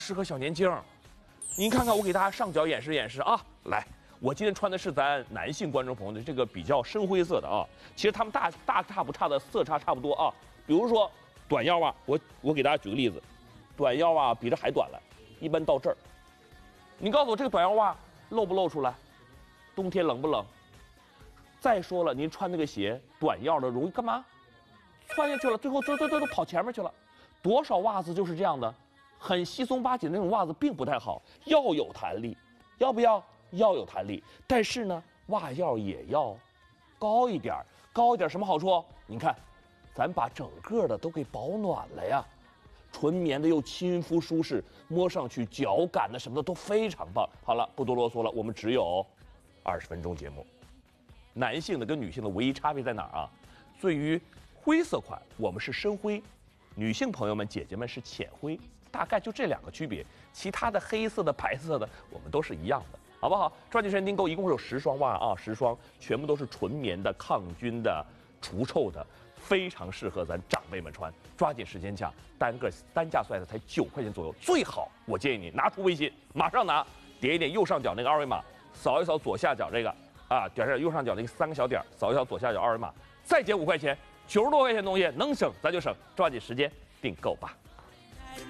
适合小年轻。您看看，我给大家上脚演示演示啊！来，我今天穿的是咱男性观众朋友的这个比较深灰色的啊。其实他们大差不差的色差差不多啊。比如说短腰袜，我给大家举个例子，短腰袜比这还短了，一般到这儿。你告诉我这个短腰袜露不露出来？冬天冷不冷？再说了，您穿那个鞋短腰的容易干嘛？穿下去了，最后都跑前面去了。多少袜子就是这样的，很稀松巴紧的那种袜子并不太好，要有弹力，要不要？要有弹力，但是呢，袜腰也要高一点，高一点什么好处？您看，咱把整个的都给保暖了呀，纯棉的又亲肤舒适，摸上去脚感的什么的都非常棒。好了，不多啰嗦了，我们只有20分钟节目。男性的跟女性的唯一差别在哪儿啊？对于灰色款，我们是深灰，女性朋友们、姐姐们是浅灰，大概就这2个区别。其他的黑色的、白色的，我们都是一样的，好不好？抓紧时间订购，一共有10双袜啊，10双，全部都是纯棉的、抗菌的、除臭的，非常适合咱长辈们穿。抓紧时间抢，单价算下才9块钱左右，最好我建议你拿出微信，马上拿，点一点右上角那个二维码，扫一扫左下角这个。点上右上角那3个小点，扫一扫左下角二维码，再减5块钱，90多块钱的东西能省咱就省，抓紧时间订购吧。